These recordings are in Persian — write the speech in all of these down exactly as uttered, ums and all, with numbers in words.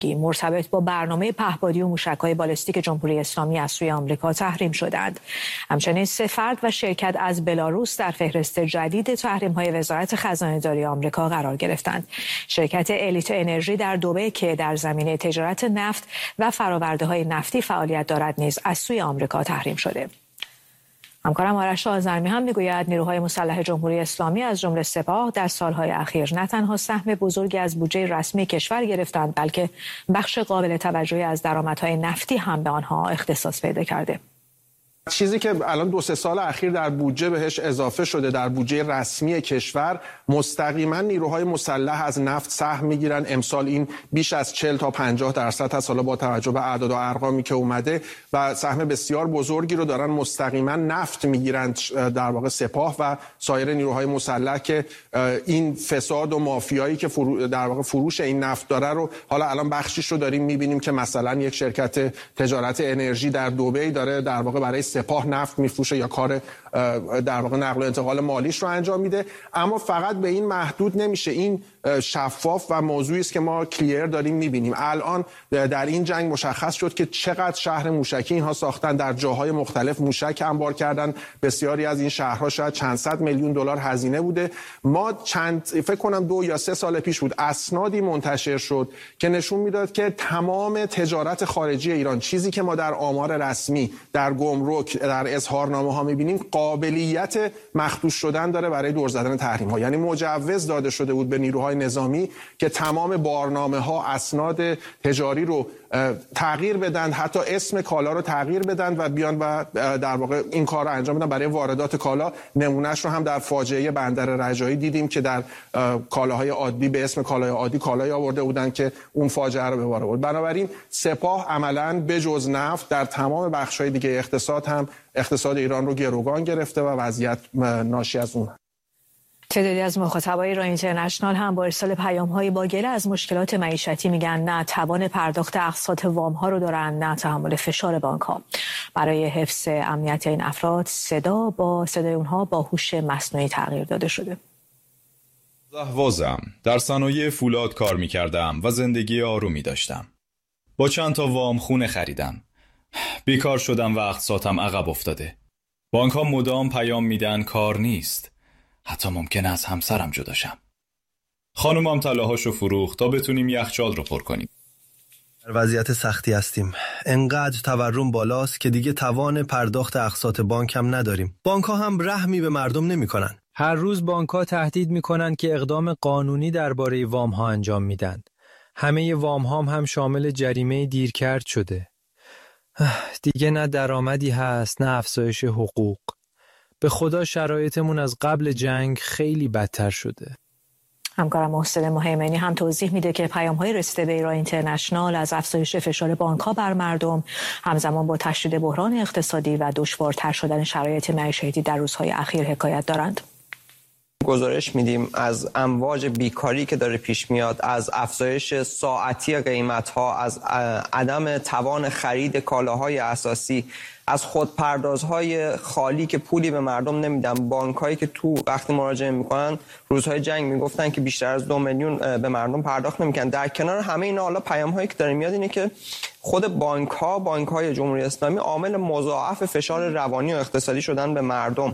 مرتبط با برنامه پهپادی و موشک‌های بالستیک جمهوری اسلامی از سوی آمریکا تحریم شدند. همچنین سه فرد و شرکت از بلاروس در فهرست جدید تحریم‌های وزارت خزانه‌داری آمریکا قرار گرفتند. شرکت الیت انرژی در دبی که در زمینه تجارت نفت و فرآورده‌های نفتی فعالیت دارد نیز از سوی آمریکا تحریم شده. همکارم آرش آذرمی هم میگوید نیروهای مسلح جمهوری اسلامی از جمله سپاه در سالهای اخیر نه تنها سهم بزرگی از بودجه رسمی کشور گرفتند، بلکه بخش قابل توجهی از درآمدهای نفتی هم به آنها اختصاص پیدا کرده. چیزی که الان دو سه سال اخیر در بودجه بهش اضافه شده، در بودجه رسمی کشور مستقیما نیروهای مسلح از نفت سهم میگیرن. امسال این بیش از چهل تا پنجاه درصد هست، حالا با توجه به اعداد و ارقامی که اومده، و سهم بسیار بزرگی رو دارن مستقیما نفت میگیرن در واقع سپاه و سایر نیروهای مسلح که این فساد و مافیایی که فرو در واقع فروش این نفت داره رو حالا الان بخشیش رو داریم میبینیم که مثلا یک شرکت تجارت انرژی در دبی داره در واقع برای سپاه نفت میفروشه یا کار در واقع نقل و انتقال مالیش رو انجام میده. اما فقط به این محدود نمیشه، این شفاف و موضوعی است که ما کلیر داریم میبینیم. الان در این جنگ مشخص شد که چقدر شهر موشکی اینها ساختن، در جاهای مختلف موشک انبار کردن، بسیاری از این شهرها شاید چند صد میلیون دلار هزینه بوده. ما چند فکر کنم دو یا سه سال پیش بود اسنادی منتشر شد که نشون میداد که تمام تجارت خارجی ایران، چیزی که ما در آمار رسمی در گمرک در اظهارنامه ها میبینیم، قابلیت مخدوش شدن داره برای دور زدن تحریم ها. یعنی مجوز داده شده بود به نیروهای نظامی که تمام بارنامه ها، اسناد تجاری رو تغییر بدن، حتی اسم کالا رو تغییر بدن و بیان و در واقع این کار رو انجام بدن برای واردات کالا. نمونهش رو هم در فاجعه بندر رجایی دیدیم که در کالاهای عادی به اسم کالای عادی کالای آورده بودن که اون فاجعه رو به بار آورد. بنابراین سپاه عملاً بجز نفت در تمام بخش‌های دیگه اقتصاد هم اقتصاد ایران رو گروگان گرفته و وضعیت ناشی از اون. تعدادی از مخاطبای رای اینترنشنال هم با ارسال پیام‌های با گله از مشکلات معیشتی میگن نه توان پرداخت اقساط وام‌ها رو دارن، نه تحمل فشار بانک‌ها. برای حفظ امنیت این افراد صدا با صدای اونها با هوش مصنوعی تغییر داده شده. زهوازم در صنایع فولاد کار می‌کردم و زندگی آرومی داشتم. با چند تا وام خونه خریدم. بیکار شدم و اقساطم عقب افتاده. بانک‌ها مدام پیام میدن کار نیست. حتی ممکنه از همسرم جدا شم. خانومم طلاهاشو فروخت تا بتونیم یخچال رو پر کنیم. در وضعیت سختی هستیم. انقدر تورم بالاست که دیگه توان پرداخت اقساط بانک هم نداریم. بانک‌ها هم رحمی به مردم نمی‌کنن. هر روز بانک‌ها تهدید می‌کنن که اقدام قانونی درباره وام‌ها انجام میدن. همه وام‌ها هم شامل جریمه دیرکرد شده. دیگه نه درآمدی هست، نه افزایش حقوق. به خدا شرایطمون از قبل جنگ خیلی بدتر شده. همکارم محسن مهیمنی هم توضیح میده که پیام‌های رسیده به ایران اینترنشنال از افزایش فشار بانک‌ها بر مردم همزمان با تشدید بحران اقتصادی و دشوارتر شدن شرایط معیشتی در روزهای اخیر حکایت دارند. گزارش میدیم از امواج بیکاری که داره پیش میاد، از افزایش ساعتی قیمت‌ها، از عدم توان خرید کالاهای اساسی، از خودپردازهای خالی که پولی به مردم نمیدن. بانک‌هایی که تو وقتی مراجعه میکنن روزهای جنگ میگفتن که بیشتر از دو میلیون به مردم پرداخت نمیکنن. در کنار همه اینا حالا پیام‌هایی که داره میاد اینه که خود بانک‌ها، بانک‌های جمهوری اسلامی عامل مضاعف فشار روانی و اقتصادی شدن به مردم.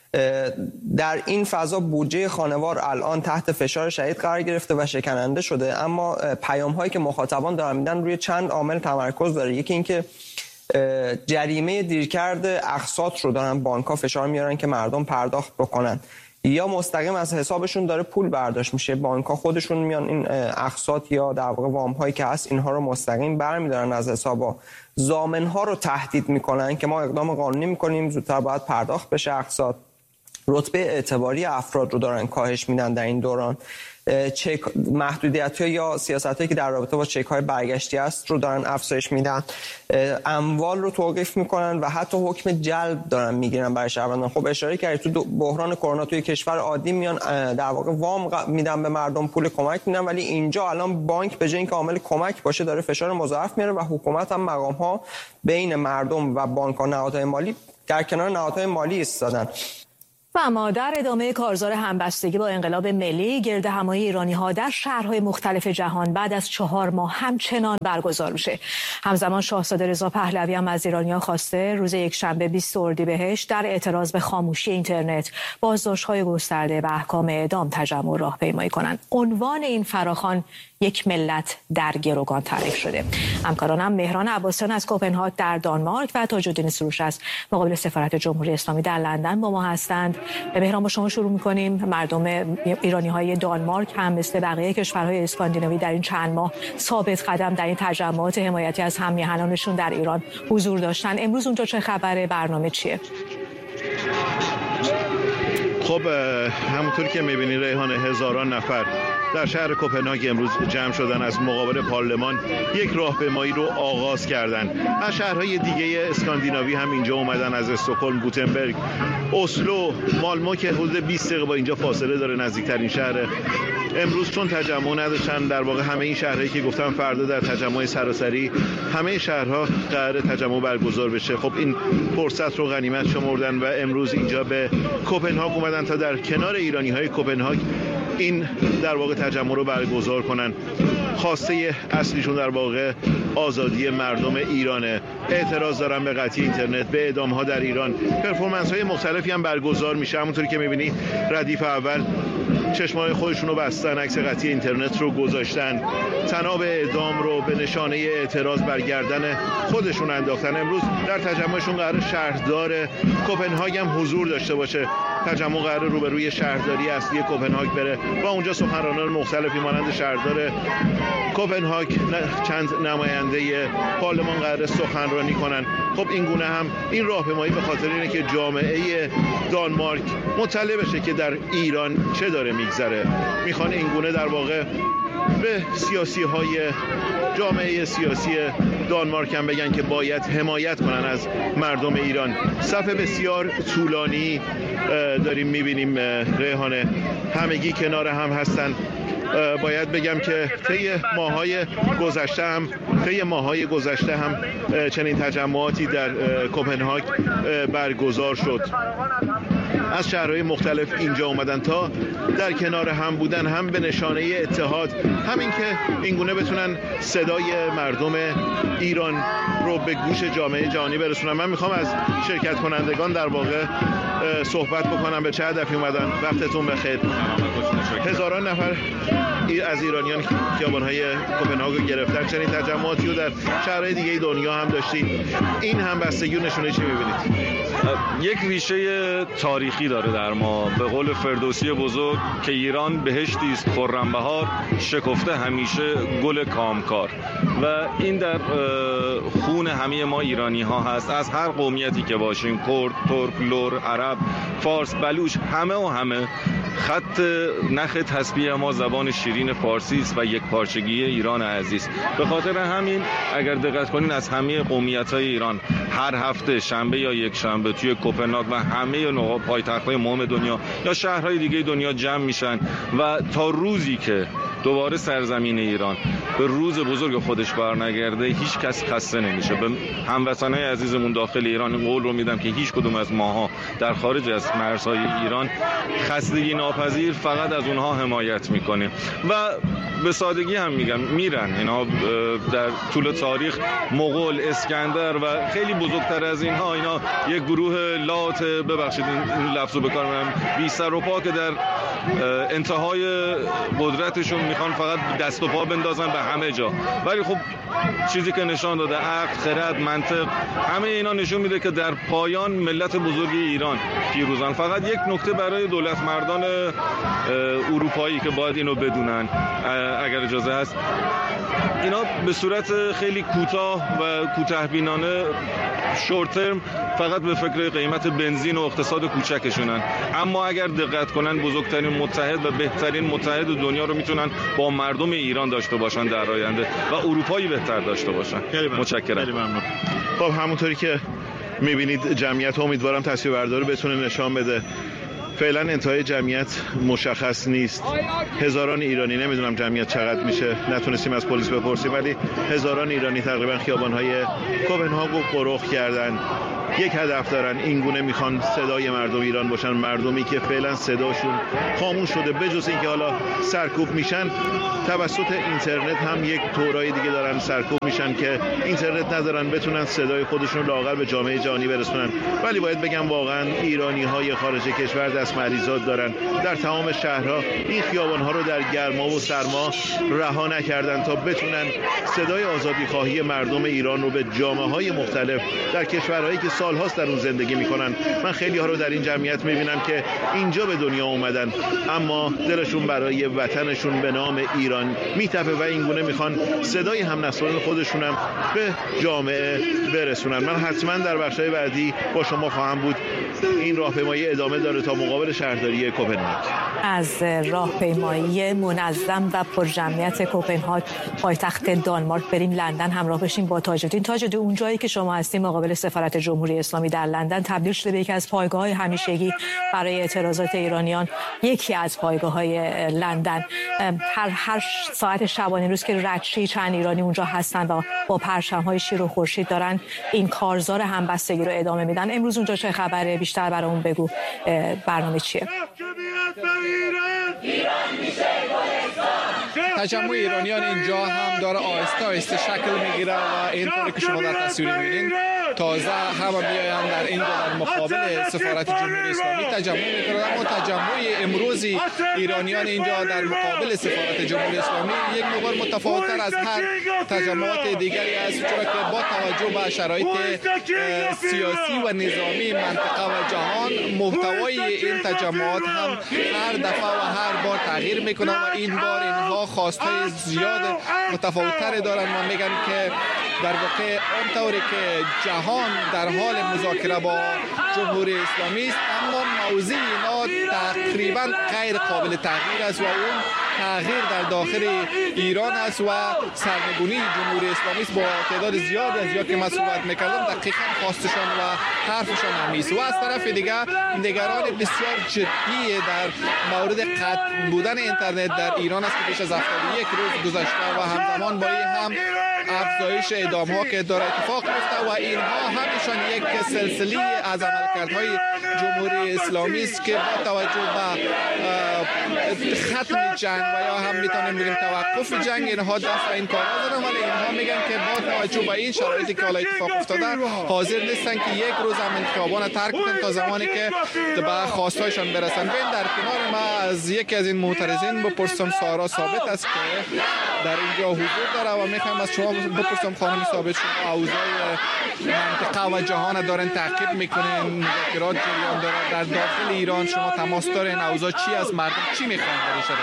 در این فضا بودجه خانوار الان تحت فشار شدید قرار گرفته و شکننده شده، اما پیام هایی که مخاطبان دارن میدن روی چند عامل تمرکز داره. یکی این که جریمه دیرکرد اقساط رو دارن بانک‌ها فشار میارن که مردم پرداخت بکنن، یا مستقیم از حسابشون داره پول برداشت میشه. بانک‌ها خودشون میان این اقساط یا در واقع وام هایی که هست اینها رو مستقیم برمی‌دارن از حسابا. ضامن‌ها رو تهدید میکنن که ما اقدام قانونی میکنیم، زودتر باید پرداخت بشه اقساط. رتبه اعتباری افراد رو دارن کاهش میدن در این دوران. چک محدودیت‌ها یا سیاستایی که در رابطه با چک‌های برگشتی است رو دارن افزایش میدن. اموال رو توقیف میکنن و حتی حکم جلب دارن میگیرن برای شهروندان. خب اشاره کردید تو بحران کرونا توی کشور عادی میان در واقع وام میدن به مردم، پول کمک میدن، ولی اینجا الان بانک به جای اینکه عامل کمک باشه داره فشار مضاعف میاره و حکومت هم مقام‌ها بین مردم و بانک‌ها نهادهای مالی در کنار نهادهای مالی ایستادن. و اما در ادامه کارزار همبستگی با انقلاب ملی، گرد همایی ایرانی‌ها در شهرهای مختلف جهان بعد از چهار ماه همچنان برگزار میشه. همزمان شاهزاده رضا پهلوی هم از ایرانی‌ها خواسته روز یکشنبه بیست اردیبهشت در اعتراض به خاموشی اینترنت، بازداشت‌های گسترده و احکام اعدام تجمع راهپیمایی کنند. عنوان این فراخوان یک ملت در گروگان تعریف شده. همکارانم مهران عباسیان از کوپنهاگ در دانمارک و تاج‌الدین سروش از مقابل سفارت جمهوری اسلامی در لندن با ما هستند. مهران، با شما شروع می‌کنیم. مردم ایرانی‌های دانمارک هم مثل بقیه کشورهای اسکاندیناوی در این چند ماه ثابت قدم در این تجمعات حمایتی از هم‌میهنانشون در ایران حضور داشتن. امروز اونجا چه خبره؟ برنامه چیه؟ خب همونطور که می‌بینی ریحان، هزاران نفر در شهر کوپنهاگ امروز جمع شدن، از مقابل پارلمان یک راهپیمایی رو آغاز کردند. از شهرهای دیگه اسکاندیناوی هم اینجا اومدن، از استکهلم، گوتنبرگ، اسلو، مالمو که حدود بیست دقیقه با اینجا فاصله داره، نزدیکترین شهر. امروز چون تجمع نداشتن، در واقع همه این شهرهایی که گفتم فردا در تجمع سراسری همه شهرها قرار تجمع برگزار بشه. خب این فرصت رو غنیمت شمردن و امروز اینجا به کوپنهاگ اومدن تا در کنار ایرانی‌های کوپنهاگ این در واقع تجمع رو برگزار کنن. خواسته اصلیشون در واقع آزادی مردم ایرانه. اعتراض دارن به قطعی اینترنت، به اعدام‌ها در ایران. پرفورمنس‌های مختلفی هم برگزار میشه. همونطوری که می‌بینی ردیف اول چشمای خودشون رو بستن، عکس قطعی اینترنت رو گذاشتن، طناب اعدام رو به نشانه اعتراض بر گردن خودشون انداختن. امروز در تجمعشون قرار شهردار کوپنهاگ هم حضور داشته باشه. تجمع قرار روبروی شهرداری اصلی کوپنهاگ بره و اونجا سخنرانان مختلفی مانند شهردار کوپنهاگ، چند نماینده پارلمان قرار سخنرانی کنن. خب این گونه هم این راهپیمایی به خاطر اینه که جامعه دانمارک مطلع بشه که در ایران چه داره میگذره. میخوان این گونه در واقع به سیاسی های جامعه سیاسی دانمارک هم بگن که باید حمایت کنن از مردم ایران. صف بسیار طولانی داریم میبینیم ریحانه، همگی کنار هم هستن. باید بگم که طی ماهای گذشته هم طی ماهای گذشته هم چنین تجمعاتی در کوپنهاگ برگزار شد. از شهرهای مختلف اینجا اومدن تا در کنار هم بودن، هم به نشانه اتحاد، همین که اینگونه بتونن صدای مردم ایران رو به گوش جامعه جهانی برسونن. من میخوام از شرکت کنندگان در واقع صحبت بکنم. به چه هدفی اومدن؟ وقتتون بخیر. هزاران نفر از ایرانیان خیابان‌های کوپنهاگ رو گرفتن. چنین تجمعاتی رو در شهرهای دیگه دنیا هم داشتید. این همبستگی رو نشونه چی می‌بینید؟ یک ریشه تاریخی داره در ما. به قول فردوسی بزرگ که ایران بهشتی است خرم‌بهار، شکفته همیشه گل کامکار. و این در خون همه ما ایرانی ها هست، از هر قومیتی که باشیم، کرد، ترک، لر، عرب، فارس، بلوچ، همه و همه. خط نخ تسبیح ما زبان شیرین فارسی است و یک پارچگی ایران عزیز. به خاطر همین اگر دقت کنین از همه قومیت‌های ایران هر هفته شنبه یا یک شنبه توی کوپنهاگ و همه نقاط پایتخت‌های مهم دنیا یا شهرهای دیگه دنیا جمع میشن و تا روزی که دوباره سرزمین ایران به روز بزرگ خودش برنگرده هیچ کس خسته نمیشه. به هموطنای عزیزمون داخل ایران این قول رو میدم که هیچ کدوم از ماها در خارج از مرزهای ایران خستگی ناپذیر فقط از اونها حمایت میکنیم و به سادگی هم میگم میرن اینا در طول تاریخ. مغول، اسکندر و خیلی بزرگتر از اینها، اینا یک گروه لات، ببخشید این لفظو به کار میبرم، بی سر و پا که در انتهای قدرتشون میخوان فقط دست و پا بندازن به همه جا. ولی خب چیزی که نشان داده عقل، خرد، منطق، همه اینا نشون میده که در پایان ملت بزرگی ایران پیروزن. فقط یک نکته برای دولت مردان اروپایی که باید اینو بدونن اگر اجازه هست، اینا به صورت خیلی کوتاه و کوتاه‌بینانه شورت ترم فقط به فکر قیمت بنزین و اقتصاد کوچکشونن، اما اگر دقت کنن بزرگترین متحد و بهترین متحد دنیا رو میتونن با مردم ایران داشته باشن در آینده و اروپایی بهتر داشته باشن. متشکرم. خیلی ممنون. خب همونطوری که میبینید جمعیت، امیدوارم تصویربرداری بتونه نشان بده. فعلا انتهای جمعیت مشخص نیست. هزاران ایرانی، نمیدونم جمعیت چقدر میشه، نتونستیم از پلیس بپرسیم، ولی هزاران ایرانی تقریبا خیابان‌های کوپنهاگ رو پرخ کردن. یک هدف دارن، این گونه میخوان صدای مردم ایران باشن، مردمی که فعلا صداشون خاموش شده، بجز اینکه حالا سرکوب میشن توسط اینترنت هم یک طورای دیگه دارن سرکوب میشن که اینترنت ندارن بتونن صدای خودشون لااقل به جامعه جهانی برسونن. ولی باید بگم واقعا ایرانی‌های خارج کشور دست مریضات دارن، در تمام شهرها این خیابان‌ها رو در گرما و سرما رها نکردن تا بتونن صدای آزادی خواهی مردم ایران رو به جامعه‌های مختلف در کشورهایی که سال‌هاست در اون زندگی می‌کنن. من خیلی‌ها رو در این جمعیت می‌بینم که اینجا به دنیا اومدن اما دلشون برای وطنشون به نام ایران میتپه و این گونه میخوان صدای هم نسلان خودشونم به جامعه برسونن. من حتما در بخش‌های بعدی با شما خواهم بود. این راهپیمایی ادامه داره تا مقابل شهرداری کوپنهاگ. از راهپیمایی منظم و پرجمعیت کوپنهاگ پایتخت دانمارک بریم لندن همراه بشیم با تاج‌الدین. تاج‌الدین، اون جایی که شما هستیم مقابل سفارت جمهوری اسلامی در لندن تبدیل شده به یکی از پایگاه‌های همیشگی برای اعتراضات ایرانیان، یکی از پایگاه‌های لندن. هر هر ساعت شبانه روز که ردشی چند ایرانی اونجا هستن و با پرچم‌های شیر و خورشید دارن این کارزار همبستگی رو ادامه میدن. امروز اونجا چه خبره؟ بیشتر برامون بگو، برنامه چیه؟ تجمع ایرانیان اینجا هم داره آهسته آهسته شکل میگیره و اینطوری که شما در تصویر میبینید تازه همه میاین در اینجا در مقابل سفارت جمهوری اسلامی تجمع میکنند. اما تجمع امروز ایرانیان اینجا در مقابل سفارت جمهوری اسلامی یک مقدار متفاوت‌تر از هر تجمعات دیگری است، چرا که با توجه به شرایط سیاسی و نظامی منطقه و جهان محتوای این تجمعات هم هر دفعه و هر بار تغییر میکنه و این بار اینها خواستهای زیاد متفاوت‌تری دارن و میگن که در واقع اونطوری که جهان در حال مذاکره با جمهوری اسلامی است اما موضوع اینا تقریبا غیر قابل تغییر است و اون تغییر در داخل ایران است و سرنگونی جمهوری اسلامی است. با تعداد زیادی از یا که من صحبت میکردم دقیقاً خواستشان و حرفشان همیست. و از طرف دیگه نگران بسیار جدی در مورد قطع بودن اینترنت در ایران است که پیش از هفتاد و یک روز گذشته و همزمان با این هم افزایش اعدام ها که داره اتفاق میفته و اینها همشان یک سلسله از عملکردهای جمهوری اسلامی است که با توجه به ختم جنگ و یا هم میتونیم بگیم توقف جنگ اینها دست و این کارا دارن، ولی اینها میگن که با توجه به این شرایطی که حالا اتفاق افتاده حاضر نیستن که یک روز هم انتخابات ترک کنن تا زمانی که به خواستهایشان برسن. ببین در کنار ما از یکی از این معترضین بپرسم، سارا ثابت است که در اینجا حضور داره و میخوام از شما بپرسم خانم ثابت، شما اوضاع منطقه و جهان دارن تعقیب میکنین، مذاکرات جریان داره در داخل ایران، شما تماس دارین، اوضاع چی از مردم چی میخوان در این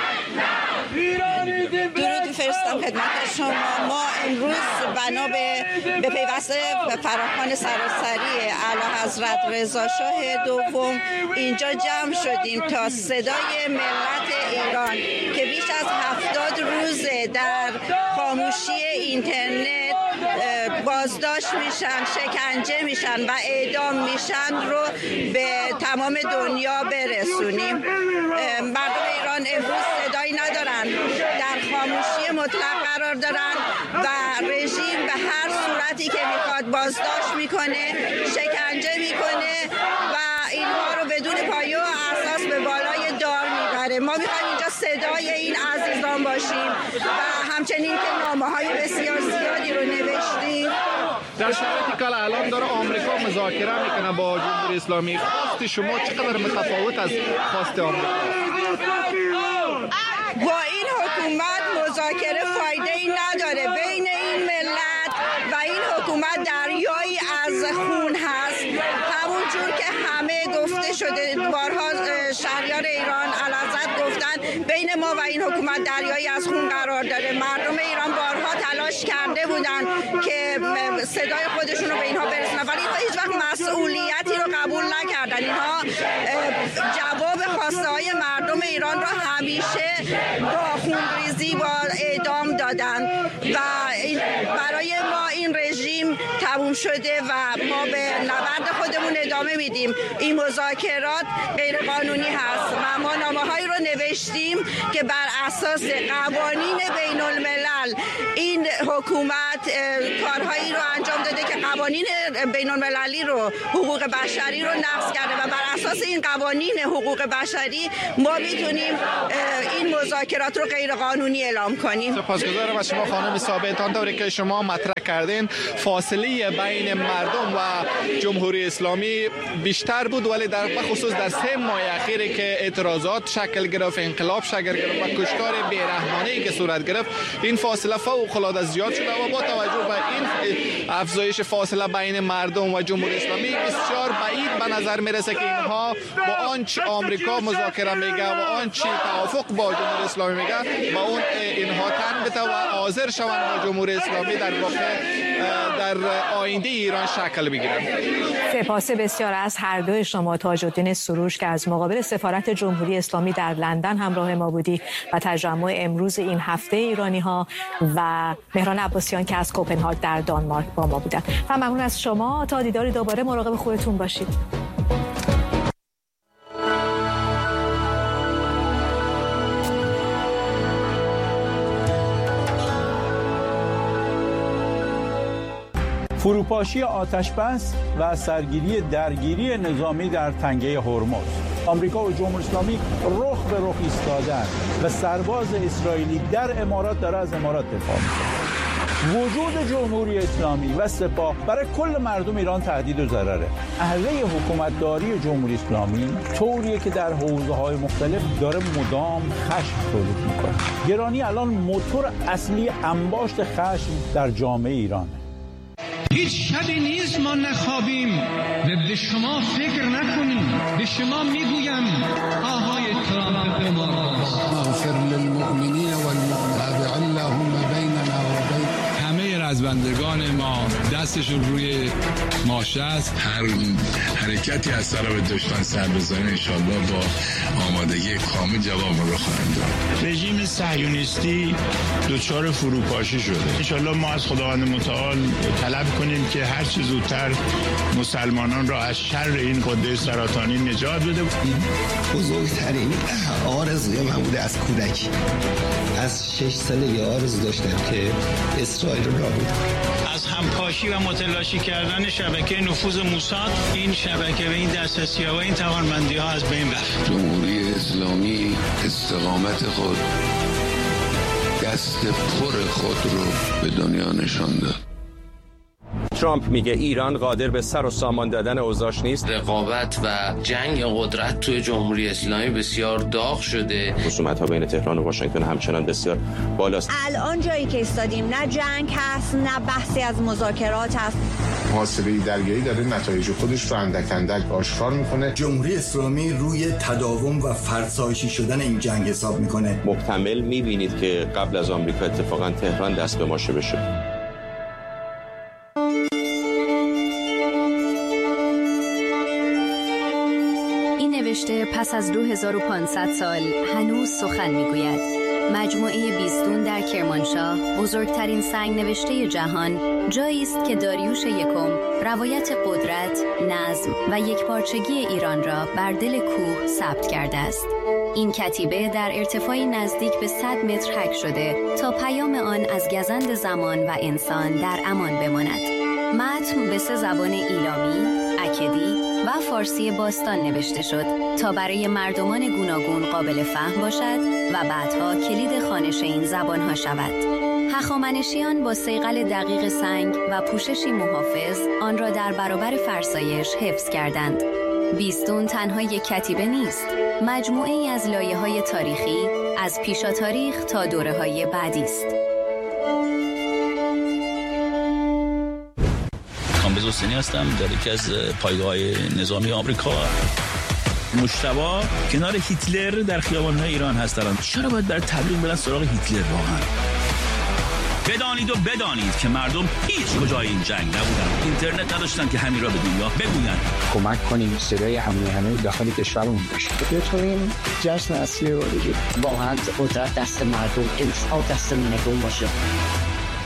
شرایط؟ درود فرستم خدمت شما. ما امروز بنا به به پیوسته فراخوان سراسری اعلی حضرت رضا شاه دوم اینجا جمع شدیم تا صدای ملت ایران که بیش از هفتاد روزه در خاموشی اینترنت بازداشت میشن، شکنجه میشن و اعدام میشن رو به تمام دنیا برسونیم. مردم ایران امروز صدایی ندارن، در خاموشی مطلق قرار دارن و رژیم به هر صورتی که میخواد بازداشت میکنه، شکنجه میکنه و اینها رو بدون پایه و اساس به بالای دار میبره. ما میخوایم اینجا صدای این عزیزان باشیم و همچنین که نامه‌های بسیار زیادی رو نوشتیم. در شرایطی که الان داره آمریکا مذاکره میکنه با جمهوری اسلامی، خواست شما چقدر متفاوت از خواست آمریکا؟ با این حکومت مذاکره فایده ای نداره. بین این ملت و این حکومت دریایی از خون هست، همون جور که همه گفته شده، بارها شهریار ایران علازت گفتن بین ما و این حکومت دریایی از خون قرار داره. مردم ایران بارها تلاش کرده بودن که صدای خودشون رو به اینها برسونن ولی هیچ وقت مسئولیتی رو قبول نکردن. اینها جواب خواسته های مردم ایران رو همیشه با خونریزی با اعدام دادن و برای ما این رژیم تموم تموم شده و ما به نبرد خودمون ادامه میدیم. این مذاکرات غیر قانونی هست و ما نامه‌هایی رو نوشتیم که بر اساس قوانین بین الملل این حکومت کارهایی رو انجام داده که قوانین بین المللی رو، حقوق بشری رو نقض کرده و بر اساس این قوانین حقوق بشری ما میتونیم این مذاکرات رو غیر قانونی اعلام کنیم. سپاسگزارم از شما خانم ثابت. آنطوری که شما مطرح کردین فاصله بین مردم و جمهوری اسلامی بیشتر بود، ولی در خصوص در سه ماه اخیری که اعتراضات شکل گرفت، انقلاب شکل گرفت و کشتار بی‌رحمانه‌ای که صورت گرفت، این فاصله فوق‌العاده زیاد شده و با توجه به این افزایش فاصله بین مردم و جمهوری اسلامی بسیار بعید به نظر میرسه که اینها با آنچه آمریکا مذاکره میگه و آنچه توافق با جمهوری اسلامی میگه با اون اینها تن بده و حاضر شوند با جمهوری اسلامی در واقع در آینده ایران شکل بگیرند. سپاس بسیار از هر دوی شما. تاج الدین سروش که از مقابل سفارت جمهوری اسلامی در لندن همراه ما بودی و تجمع امروز این هفته ایرانی ها، و مهران عباسیان که از کوپنهاگ در دانمارک با ما بودن. و ممنون از شما. تا دیداری دوباره مراقب خودتون باشید. فروپاشی آتشبس و سرگیری درگیری نظامی در تنگه هرمز. آمریکا و جمهوری اسلامی رخ به رخ ایستادند و سرباز اسرائیلی در امارات داره از امارات دفاع می‌کنه. وجود جمهوری اسلامی و سپاه برای کل مردم ایران تهدید و ضرره. اهله حکومتداری جمهوری اسلامی طوریه که در حوزه‌های مختلف داره مدام خشم تولید می‌کنه. گرانی الان موتور اصلی انباشت خشم در جامعه ایرانه. هیچ شبی نیست ما نخوابیم و به شما فکر نکنیم. به شما میگویم آهای ترامپ به ما اغفر للمؤمنین والمؤمنات اللهم بیننا و بین همه رزمندگان ما دستشون روی ماشه است. هر حرکتی از طرف دشمن سر بزنه انشالله با آمادگی کامل جواب رو خواهند داد. رژیم صهیونیستی دچار فروپاشی شده. انشالله ما از خداوند متعال طلب کنیم که هر چه زودتر مسلمانان را از شر این غده سرطانی نجات بده. بزرگترین آرزوی من بوده از کودکی. از شش سالگی آرزو داشتم که اسرائیل رو نابود کنم. از همپاشی و متلاشی کردن شبکه نفوذ موساد، این شبکه و این دسترسی‌ها و این توانمندی‌ها از بین رفت. جمهوری اسلامی استقامت خود، دست پر خود رو به دنیا نشان داد. ترامپ میگه ایران قادر به سر و سامان دادن اوضاعش نیست. رقابت و جنگ قدرت توی جمهوری اسلامی بسیار داغ شده. خصومت‌ها بین تهران و واشنگتن همچنان بسیار بالاست. الان جایی که ایستادیم نه جنگ هست نه بحثی از مذاکرات هست. محاسبه درگیری داره نتایج خودش رو اندک اندک آشکار میکنه. جمهوری اسلامی روی تداوم و فرسایشی شدن این جنگ حساب میکنه. محتمل میبینید که قبل از آمریکا اتفاقا تهران دست به ماشه بشه. پس از دو هزار و پانصد سال هنوز سخن میگوید. مجموعه بیستون در کرمانشاه، بزرگترین سنگ نوشته جهان، جایی است که داریوش یکم روایت قدرت، نظم و یکپارچگی ایران را بر دل کوه ثبت کرده است. این کتیبه در ارتفاعی نزدیک به صد متر حک شده تا پیام آن از گزند زمان و انسان در امان بماند. متن به سه زبان ایلامی، اکدی و فارسی باستان نوشته شد تا برای مردمان گوناگون قابل فهم باشد و بعدها کلید خوانش این زبانها شود. هخامنشیان با صیقل دقیق سنگ و پوششی محافظ آن را در برابر فرسایش حفظ کردند. بیستون تنها یک کتیبه نیست، مجموعه ای از لایه‌های تاریخی از پیشا تاریخ تا دوره‌های بعدی است. کامبیز حسینی هستم، در یکی از پایگاه‌های نظامی آمریکا. مجتبی کنار هیتلر در خیابان‌های ایران هستن. چرا باید بر تبلیغ برن سراغ هیتلر واقعا؟ بدانید و بدانید که مردم هیچ کجای این جنگ نبودن. اینترنت نداشتن که همین را به دنیا بگوین. کمک کنیم صدای همه همه داخل کشورمون بشه. بتونیم جشن اصلی رو بگیریم. واقعا قدرت دست مردم، انصاف دست مردم باشه.